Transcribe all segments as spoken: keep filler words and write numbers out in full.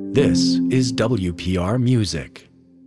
This is W P R Music.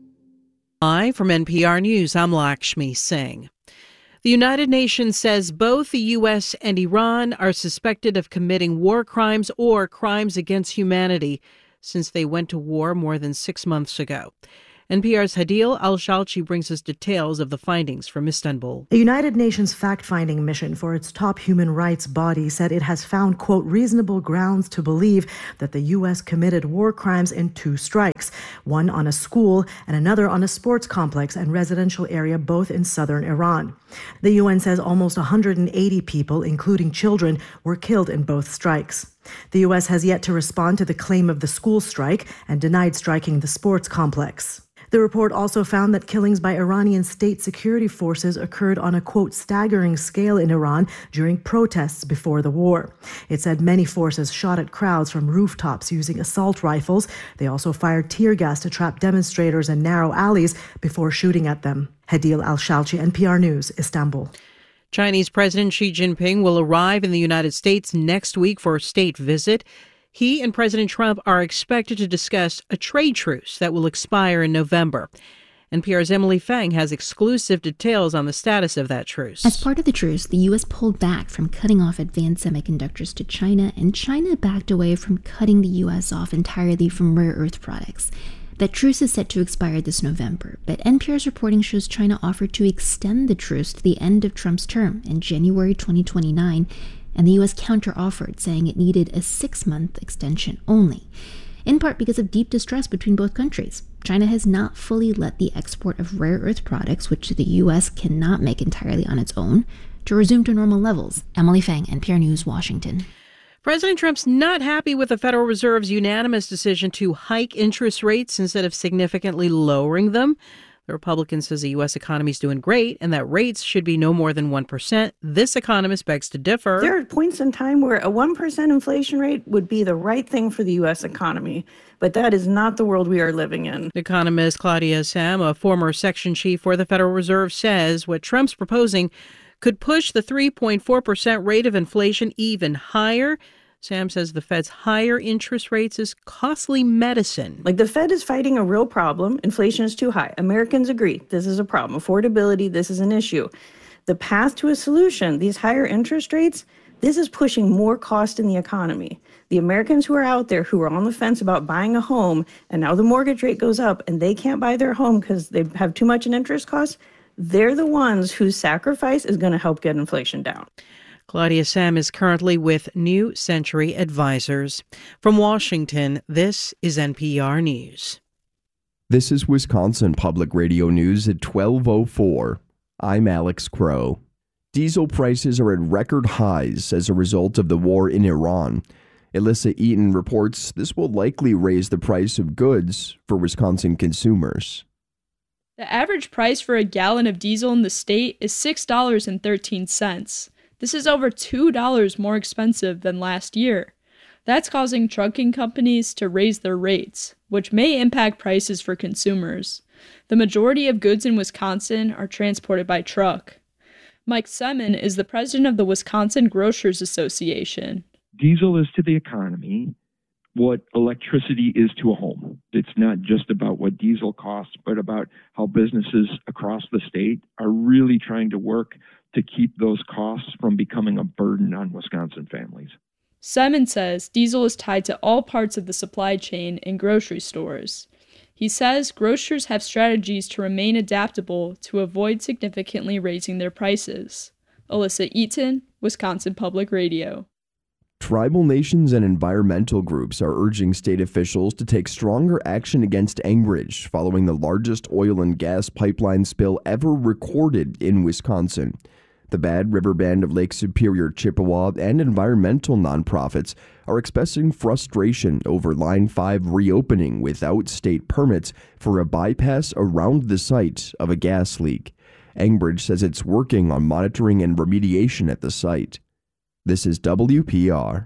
Live from N P R News, I'm Lakshmi Singh. The United Nations says both the U S and Iran are suspected of committing war crimes or crimes against humanity since they went to war more than six months ago. N P R's Hadil Al-Shalchi brings us details of the findings from Istanbul. A United Nations fact-finding mission for its top human rights body said it has found, quote, reasonable grounds to believe that the U S committed war crimes in two strikes, one on a school and another on a sports complex and residential area, both in southern Iran. The U N says almost one hundred eighty people, including children, were killed in both strikes. The U S has yet to respond to the claim of the school strike and denied striking the sports complex. The report also found that killings by Iranian state security forces occurred on a, quote, staggering scale in Iran during protests before the war. It said many forces shot at crowds from rooftops using assault rifles. They also fired tear gas to trap demonstrators in narrow alleys before shooting at them. Hadil Al-Shalchi, N P R News, Istanbul. Chinese President Xi Jinping will arrive in the United States next week for a state visit. He and President Trump are expected to discuss a trade truce that will expire in November. N P R's Emily Fang has exclusive details on the status of that truce. As part of the truce, the U S pulled back from cutting off advanced semiconductors to China, and China backed away from cutting the U S off entirely from rare earth products. That truce is set to expire this November, but N P R's reporting shows China offered to extend the truce to the end of Trump's term in January twenty twenty-nine, and the U S counter-offered, saying it needed a six-month extension only, in part because of deep distrust between both countries. China has not fully let the export of rare earth products, which the U S cannot make entirely on its own, to resume to normal levels. Emily Fang, N P R News, Washington. President Trump's not happy with the Federal Reserve's unanimous decision to hike interest rates instead of significantly lowering them. The Republican says the U S economy is doing great and that rates should be no more than one percent. This economist begs to differ. There are points in time where a one percent inflation rate would be the right thing for the U S economy, but that is not the world we are living in. Economist Claudia Sahm, a former section chief for the Federal Reserve, says what Trump's proposing could push the three point four percent rate of inflation even higher. Sam says the Fed's higher interest rates is costly medicine. Like, the Fed is fighting a real problem. Inflation is too high. Americans agree this is a problem. Affordability, this is an issue. The path to a solution, these higher interest rates, this is pushing more cost in the economy. The Americans who are out there who are on the fence about buying a home, and now the mortgage rate goes up and they can't buy their home because they have too much in interest costs, they're the ones whose sacrifice is going to help get inflation down. Claudia Sahm is currently with New Century Advisors. From Washington, this is N P R News. This is Wisconsin Public Radio News at twelve oh four. I'm Alex Crow. Diesel prices are at record highs as a result of the war in Iran. Alyssa Eaton reports this will likely raise the price of goods for Wisconsin consumers. The average price for a gallon of diesel in the state is six dollars and thirteen cents. This is over two dollars more expensive than last year. That's causing trucking companies to raise their rates, which may impact prices for consumers. The majority of goods in Wisconsin are transported by truck. Mike Semin is the president of the Wisconsin Grocers Association. Diesel is to the economy what electricity is to a home. It's not just about what diesel costs, but about how businesses across the state are really trying to work to keep those costs from becoming a burden on Wisconsin families. Semin says diesel is tied to all parts of the supply chain in grocery stores. He says grocers have strategies to remain adaptable to avoid significantly raising their prices. Alyssa Eaton, Wisconsin Public Radio. Tribal nations and environmental groups are urging state officials to take stronger action against Enbridge following the largest oil and gas pipeline spill ever recorded in Wisconsin. The Bad River Band of Lake Superior, Chippewa, and environmental nonprofits are expressing frustration over Line five reopening without state permits for a bypass around the site of a gas leak. Enbridge says it's working on monitoring and remediation at the site. This is W P R.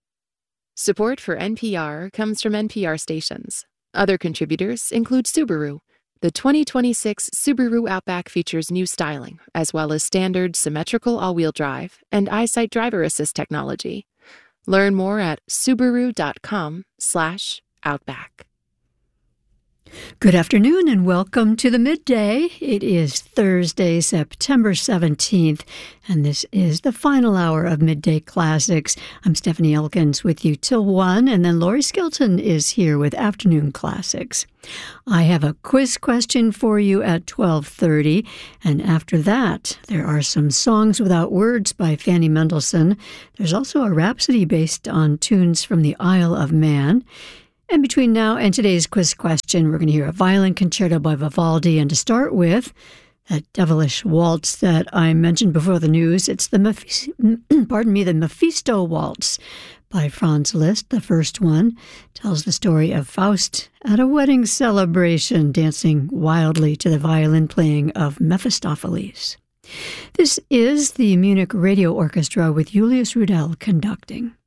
Support for N P R comes from N P R stations. Other contributors include Subaru. The twenty twenty-six Subaru Outback features new styling, as well as standard symmetrical all-wheel drive and EyeSight driver assist technology. Learn more at subaru.com slash Outback. Good afternoon and welcome to the Midday. It is Thursday, September seventeenth, and this is the final hour of Midday Classics. I'm Stephanie Elkins with you till one, and then Lori Skelton is here with Afternoon Classics. I have a quiz question for you at twelve thirty, and after that, there are some songs without words by Fanny Mendelssohn. There's also a rhapsody based on tunes from the Isle of Man. And between now and today's quiz question, we're going to hear a violin concerto by Vivaldi. And to start with, that devilish waltz that I mentioned before the news, it's the Meph- pardon me, the Mephisto Waltz by Franz Liszt. The first one tells the story of Faust at a wedding celebration, dancing wildly to the violin playing of Mephistopheles. This is the Munich Radio Orchestra with Julius Rudel conducting.